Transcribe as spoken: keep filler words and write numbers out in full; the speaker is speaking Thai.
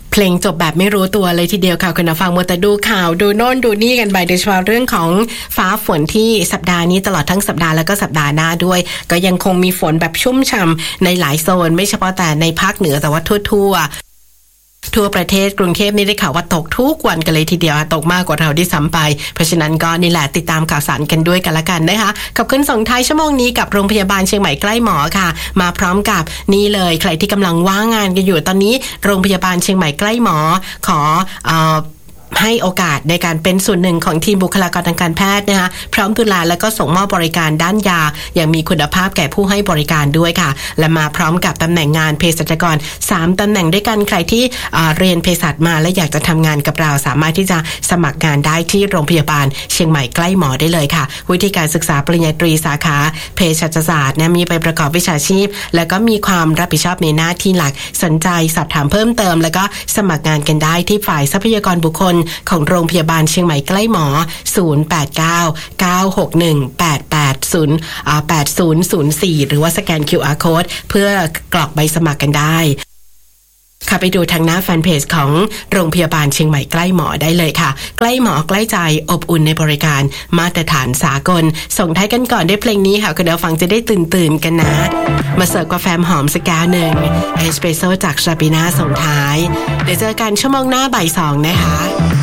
เพลงจบแบบไม่รู้ตัวเลยทีเดียวค่ะคุณผู้ฟังมัวแต่ดูข่าวดูโน่นดูนี่กันไปโดยเฉพาะเรื่องของฟ้าฝนที่สัปดาห์นี้ตลอดทั้งสัปดาห์แล้วก็สัปดาห์หน้าด้วยก็ยังคงมีฝนแบบชุ่มฉ่ำในหลายโซนไม่เฉพาะแต่ในภาคเหนือแต่ว่าทั่วๆทั่วประเทศกรุงเทพนี่ได้ข่าวว่าตกทุกวันกันเลยทีเดียวตกมากกว่าเราที่ซ้ำไปเพราะฉะนั้นก็นี่แหละติดตามข่าวสารกันด้วยกันละกันนะคะขอบคุณส่งท้ายชั่วโมงนี้กับโรงพยาบาลเชียงใหม่ใกล้หมอค่ะมาพร้อมกับนี่เลยใครที่กำลังว่างงานกันอยู่ตอนนี้โรงพยาบาลเชียงใหม่ใกล้หมอขอเอ่อให้โอกาสในการเป็นส่วนหนึ่งของทีมบุคลากรทางการแพทย์นะคะพร้อมดูแลและก็ส่งมอบบริการด้านยาอย่างมีคุณภาพแก่ผู้ให้บริการด้วยค่ะและมาพร้อมกับตำแหน่งงานเภสัชกรสามตำแหน่งด้วยกันใครที่เรียนเภสัชมาและอยากจะทำงานกับเราสามารถที่จะสมัครงานได้ที่โรงพยาบาลเชียงใหม่ใกล้หมอได้เลยค่ะวิธีการศึกษาปริญญาตรีสาขาเภสัชศาสตร์นะมีไปประกอบวิชาชีพและก็มีความรับผิดชอบในหน้าที่หลักสนใจสอบถามเพิ่มเติมแล้วก็สมัครงานกันได้ที่ฝ่ายทรัพยากรบุคคลของโรงพยาบาลเชียงใหม่ใกล้หมอศูนย์ แปด เก้า เก้า หก หนึ่ง แปด แปด ศูนย์ อ่า แปด ศูนย์ ศูนย์ สี่หรือว่าสแกน คิว อาร์ Code เพื่อกรอกใบสมัครกันได้ค่ะไปดูทางหน้าแฟนเพจของโรงพยาบาลเชียงใหม่ใกล้หมอได้เลยค่ะใกล้หมอใกล้ใจอบอุ่นในบริการมาตรฐานสากลส่งท้ายกันก่อนด้วยเพลงนี้ค่ะคุณผู้ฟังจะได้ตื่นตื่นกันนะมาเสิร์ฟกาแฟหอมสักแก้วหนึ่งเอสเปรสโซ่จากชาปิน่าส่งท้ายเดี๋ยวเจอกันชั่วโมงหน้าบ่ายสองนะคะ